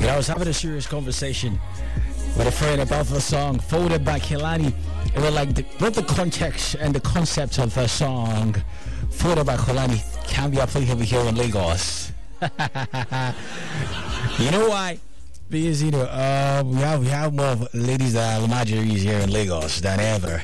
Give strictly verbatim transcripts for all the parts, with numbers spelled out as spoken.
I was having a serious conversation with a friend about the song Folded by Kehlani. It was like the, both the context and the concept of the song Folded by Kehlani can be applicable here in Lagos. You know why? Because, you know, uh, we have we have more ladies that are Nigerians here in Lagos than ever.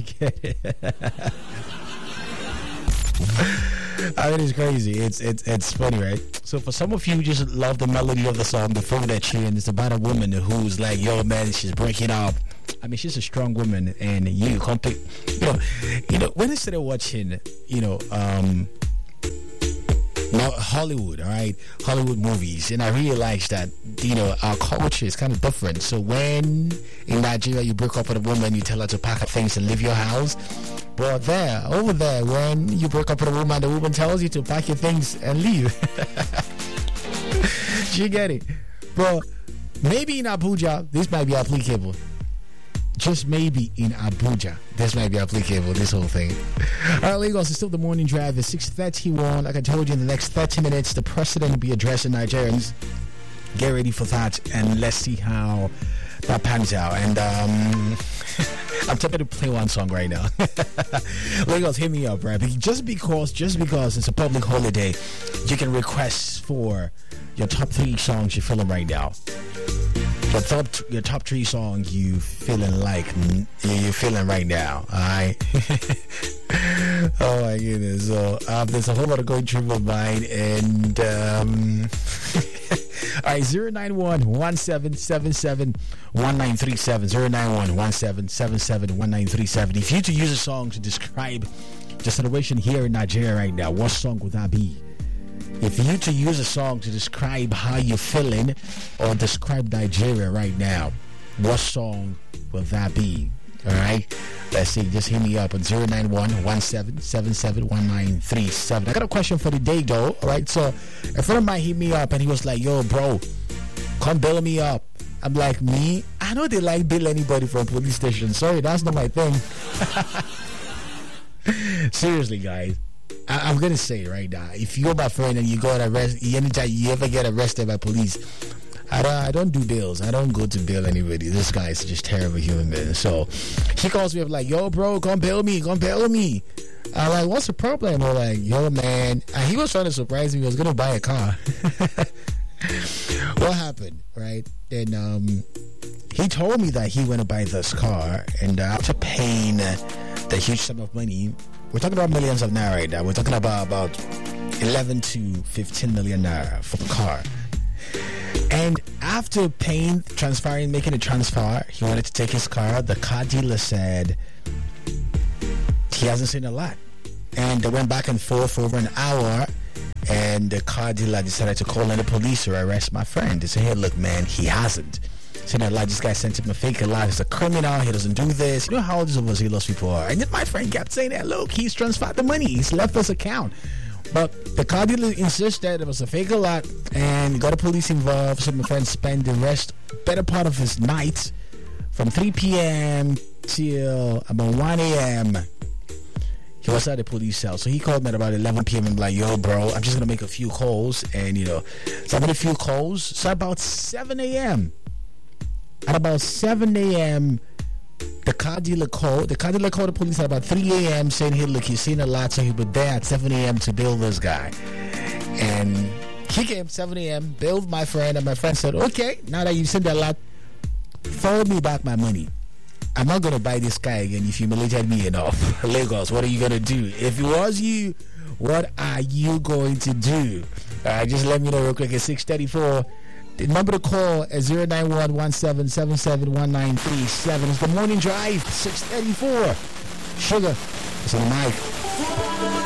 I mean, it's crazy. It's it's it's funny, right? So for some of you who just love the melody of the song before that tune, it's about a woman who's like, yo, man, she's breaking up. I mean, she's a strong woman, and you can't pick, you know, you know. When I started watching, you know, um, now Hollywood, all right, Hollywood movies, and I realized that, you know, our culture is kind of different. So when in Nigeria you break up with a woman, you tell her to pack her things and leave your house. But there, over there, when you break up with a woman, the woman tells you to pack your things and leave. Do you get it? Bro, maybe in Abuja, this might be applicable. Just maybe in Abuja, this might be applicable, this whole thing. All right, Lagos, it's still the morning drive at six thirty-one. Like I told you, in the next thirty minutes, the president will be addressing Nigerians. Get ready for that, and let's see how that pans out. And um, I'm tempted to play one song right now. Lagos, hit me up, right? Just because, just because it's a public holiday, you can request for your top three songs you're feeling right now. Your top, your top three songs you feeling like you're feeling right now. All right. Oh my goodness. So um, there's a whole lot of going through my mind, and um, all right. Zero nine one one seven seven seven one nine three seven. Zero nine one one seven seven seven one nine three seven. If you to use a song to describe the situation here in Nigeria right now, what song would that be? If you to use a song to describe how you're feeling or describe Nigeria right now, what song will that be? All right, let's see. Just hit me up on zero nine one one seven seven seven one nine three seven. I got a question for the day, though. All right, so a friend of mine hit me up and he was like, yo, bro, come bail me up. I'm like, me? I know they like bail anybody from police station. Sorry, that's not my thing. Seriously, guys. I, I'm gonna say it right now. If you're my friend and you go and arrest, anytime you ever get arrested by police, I don't, I don't do bails. I don't go to bail anybody. This guy is just terrible human being. So he calls me up like, yo, bro, come bail me, come bail me. I'm like, what's the problem? I'm like, yo, man. And he was trying to surprise me. He was gonna buy a car. What happened, right? And um, he told me that he went to buy this car, and uh, after paying the huge sum of money. We're talking about millions of naira right now. We're talking about about eleven to fifteen million naira for the car. And after paying, transferring, making a transfer, he wanted to take his car. The car dealer said he hasn't seen a lot. And they went back and forth for over an hour. And the car dealer decided to call in the police or arrest my friend. They said, hey, look, man, he hasn't. Said that, like, this guy sent him a fake alert. He's a criminal. He doesn't do this. You know how these of us lost people are. And then my friend kept saying that, look, he's transferred the money. He's left us account. But the car dealer insisted it was a fake alert and got the police involved. So my friend spent the rest, better part of his night, from three p.m. till about one a.m. He was at the police cell. So he called me at about eleven p.m. and like, yo, bro, I'm just going to make a few calls. And, you know, so I made a few calls. So about seven a.m., At about seven a.m., the car dealer called. The car dealer called the police at about three a.m. saying, hey, look, he's seen a lot, so he was there at seven a.m. to bail this guy. And he came seven a.m., bailed my friend, and my friend said, okay, now that you've seen a lot, forward me back my money. I'm not going to buy this guy again. You've humiliated me enough. Lagos, what are you going to do? If it was you, what are you going to do? All right, just let me know real quick at six thirty-four. The number to call is zero nine one one seven seven seven one nine three seven. It's the morning drive, six thirty-four. Sugar, it's on the mic.